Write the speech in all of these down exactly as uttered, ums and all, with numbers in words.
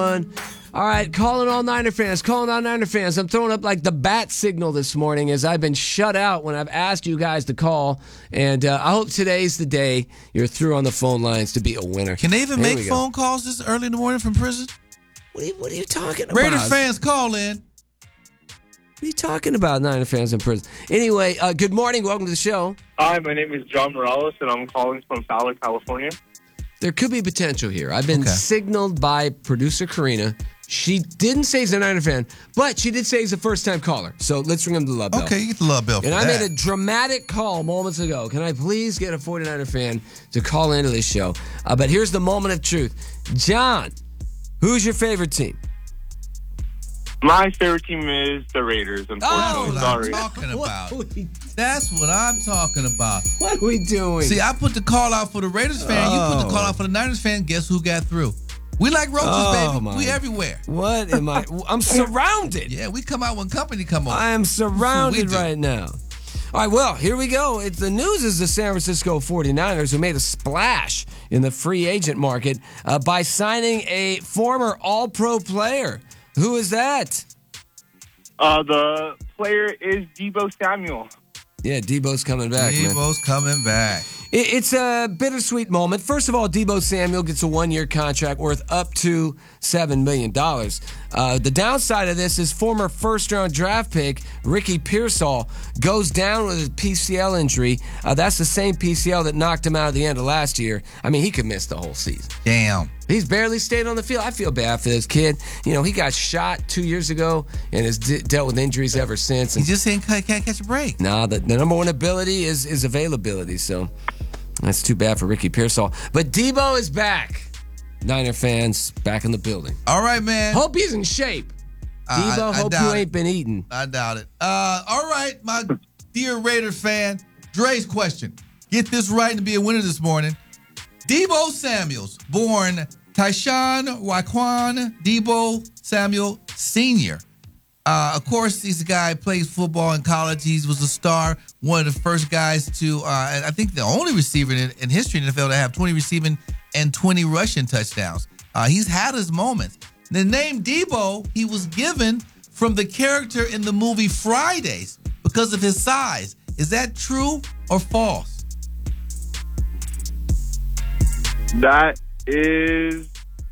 All right, calling all Niner fans, calling all Niner fans. I'm throwing up like the bat signal this morning as I've been shut out when I've asked you guys to call. And uh, I hope today's the day you're through on the phone lines to be a winner. Can they even Here make we go. phone calls this early in the morning from prison? What are you, what are you talking about? Raider fans, call in. What are you talking about, Niner fans in prison? Anyway, uh, good morning. Welcome to the show. Hi, my name is John Morales, and I'm calling from Fowler, California. There could be potential here. I've been Okay. signaled by producer Karina. She didn't say he's a Niner fan, but she did say he's a first-time caller. So let's ring him the love bell. Okay, you get the love bell for And I that. made a dramatic call moments ago. Can I please get a forty-niner fan to call into this show? Uh, but here's the moment of truth. John, who's your favorite team? My favorite team is the Raiders, That's unfortunately. what Sorry. I'm talking What about. are we, That's what I'm talking about. what are we doing? See, I put the call out for the Raiders fan. You put the call Oh. out for the Niners fan. Guess who got through? We like roaches, Oh, baby. my. We everywhere. What am I? I'm surrounded. Yeah, we come out when company come on. I am surrounded do. right now. All right, well, here we go. It's the news is the San Francisco forty-niners who made a splash in the free agent market uh, by signing a former All-Pro player. Who is that? Uh, the player is Deebo Samuel. Yeah, Debo's coming back, man. Debo's coming back. It- It's a bittersweet moment. First of all, Deebo Samuel gets a one-year contract worth up to seven million dollars. Uh, the downside of this is former first-round draft pick Ricky Pearsall goes down with a P C L injury. Uh, that's the same P C L that knocked him out at the end of last year. I mean, he could miss the whole season. Damn. He's barely stayed on the field. I feel bad for this kid. You know, he got shot two years ago and has de- dealt with injuries ever since. He And just ain't, can't catch a break. Nah, the, the number one ability is is availability. So that's too bad for Ricky Pearsall. But Debo is back. Niner fans back in the building. All right, man. Hope he's in shape. I- Debo, I- I hope doubt you it. ain't been eating. I doubt it. Uh, all right, my dear Raider fan. Dre's question. Get this right and be a winner this morning. Deebo Samuels, born Tyshawn Raquan Deebo Samuel Senior Uh, of course, he's a guy who plays football in college. He was a star, one of the first guys to, uh, and I think the only receiver in, in history in the N F L to have twenty receiving and twenty rushing touchdowns. Uh, he's had his moments. The name Deebo, he was given from the character in the movie Fridays because of his size. Is that true or false? That is...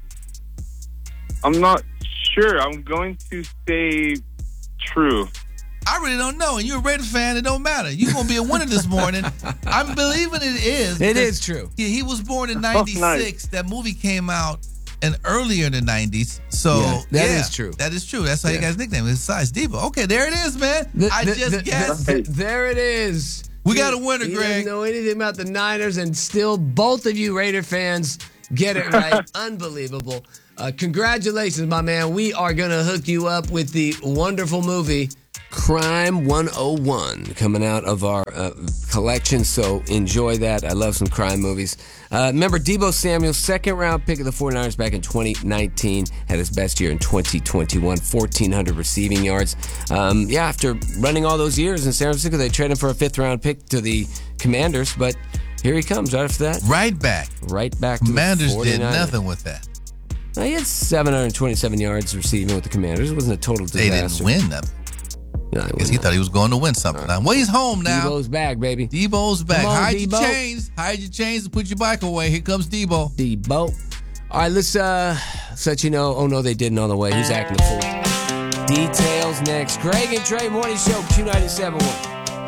I'm not sure. I'm going to say true. I really don't know. And you're a Raiders fan, it don't matter. You're going to be a winner this morning. I'm believing it is. It because is true. He, he was born in Oh, ninety-six. nice. That movie came out in earlier in the nineties. So, Yeah, that yeah, is true. That is true. That's how you Yeah. guys nickname his size, Deebo. Okay, there it is, man. The- I the- just the- guessed. the- there it is. We got a winner, he Greg. doesn't know anything about the Niners, and still both of you Raider fans get it right. Unbelievable. Uh, congratulations, my man. We are going to hook you up with the wonderful movie Crime one oh one coming out of our uh, collection, so enjoy that. I love some crime movies. Uh, remember, Deebo Samuel, second round pick of the forty-niners back in twenty nineteen, had his best year in twenty twenty-one, fourteen hundred receiving yards. Um, yeah, after running all those years in San Francisco, they traded him for a fifth round pick to the Commanders, but here he comes right after that. Right back. Right back to Commanders the did 49ers. nothing with that. Now, he had seven hundred twenty-seven yards receiving with the Commanders. It wasn't a total They disaster. didn't win nothing. No, it Because he wasn't. thought he was going to win something. Now, well, he's home now. Debo's back, baby. Debo's back. Come on, Hide your Debo. chains. Hide your chains and put your bike away. Here comes Debo. Debo. All right, let's uh, so that you know. Oh, no, they didn't on the way. Who's acting a fool? Details next. Greg and Trey Morning Show, Q ninety-seven point one.